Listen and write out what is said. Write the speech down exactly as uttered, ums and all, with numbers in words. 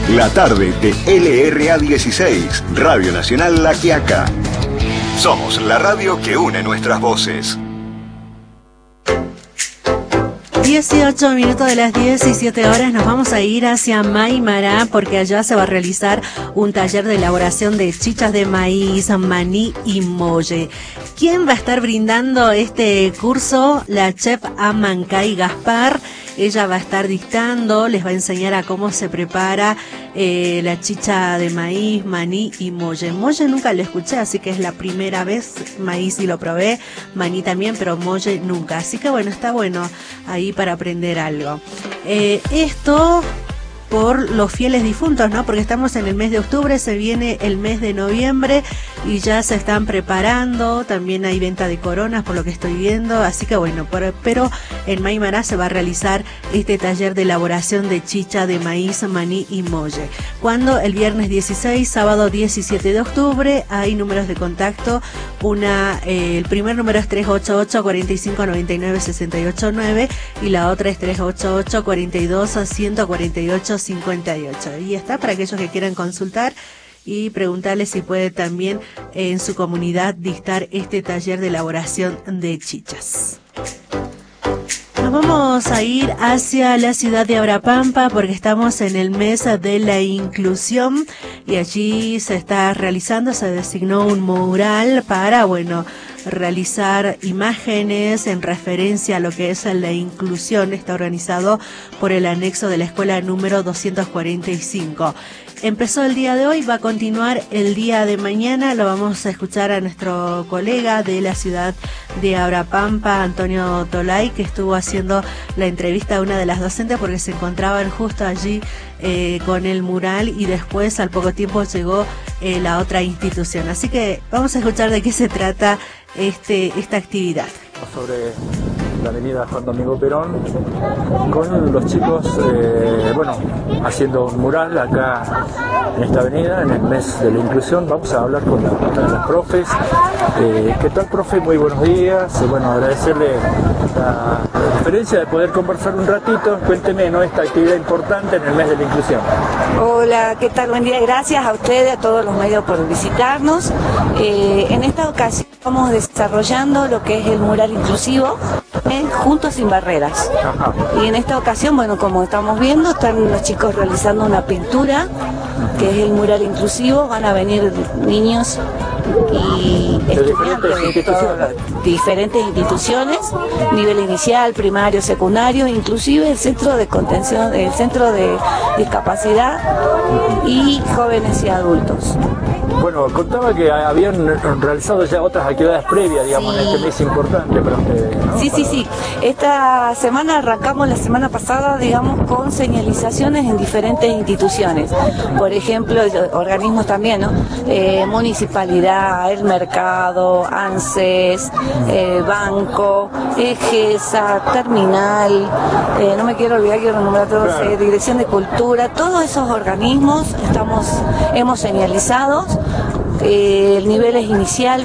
La tarde de L R A dieciséis, Radio Nacional La Quiaca. Somos la radio que une nuestras voces. dieciocho minutos de las diecisiete horas, nos vamos a ir hacia Maimará porque allá se va a realizar un taller de elaboración de chichas de maíz, maní y molle. ¿Quién va a estar brindando este curso? La chef Amancay Gaspar. Ella va a estar dictando, les va a enseñar a cómo se prepara eh, la chicha de maíz, maní y molle. Molle nunca lo escuché, así que es la primera vez. Maíz sí lo probé, maní también, pero molle nunca. Así que bueno, está bueno ahí para aprender algo. Eh, esto por los fieles difuntos, ¿no? Porque estamos en el mes de octubre, se viene el mes de noviembre y ya se están preparando, también hay venta de coronas por lo que estoy viendo, así que bueno, por, pero en Maimará se va a realizar este taller de elaboración de chicha de maíz, maní y molle. Cuando el viernes dieciséis, sábado diecisiete de octubre, hay números de contacto, una eh, el primer número es tres ocho ocho, cuatro cinco, nueve nueve, seis ocho nueve y la otra es tres ocho ocho, cuatro dos, uno cuatro ocho, cincuenta y ocho. Y está para aquellos que quieran consultar y preguntarle si puede también en su comunidad dictar este taller de elaboración de chichas. Nos vamos a ir hacia la ciudad de Abrapampa porque estamos en el mes de la inclusión y allí se está realizando, se designó un mural para, bueno, realizar imágenes en referencia a lo que es la inclusión. Está organizado por el anexo de la escuela número doscientos cuarenta y cinco. Empezó el día de hoy, va a continuar el día de mañana. Lo vamos a escuchar a nuestro colega de la ciudad de Abrapampa, Antonio Tolay, que estuvo haciendo la entrevista a una de las docentes porque se encontraban justo allí eh, con el mural y después al poco tiempo llegó eh, la otra institución. Así que vamos a escuchar de qué se trata este esta actividad. Sobre la avenida Juan Domingo Perón, con los chicos, eh, bueno, haciendo un mural acá en esta avenida, en el mes de la inclusión. Vamos a hablar con, la, con las profes. Eh, ¿Qué tal, profe? Muy buenos días. Eh, bueno, agradecerle la, la diferencia de poder conversar un ratito. Cuénteme, ¿no?, esta actividad importante en el mes de la inclusión. Hola, ¿qué tal? Buen día. Gracias a ustedes, a todos los medios por visitarnos. Eh, en esta ocasión estamos desarrollando lo que es el mural inclusivo, eh, Juntos sin Barreras. Ajá. Y en esta ocasión, bueno, como estamos viendo, están los chicos realizando una pintura, que es el mural inclusivo. Van a venir niños y De estudiantes diferentes de todas instituciones. las diferentes instituciones, nivel inicial, primario, secundario, inclusive el centro de contención, el centro de discapacidad y jóvenes y adultos. Bueno, contaba que habían realizado ya otras actividades previas, digamos, Sí. en este mes importante para ustedes, ¿no? Sí, sí, sí. Esta semana arrancamos la semana pasada, digamos, con señalizaciones en diferentes instituciones. Por ejemplo, organismos también, ¿no? Eh, municipalidad, el mercado, ANSES, eh, banco, EGESA, terminal, eh, no me quiero olvidar, quiero nombrar todos, Claro. eh, Dirección de Cultura, todos esos organismos estamos, hemos señalizado. Eh, el nivel es inicial,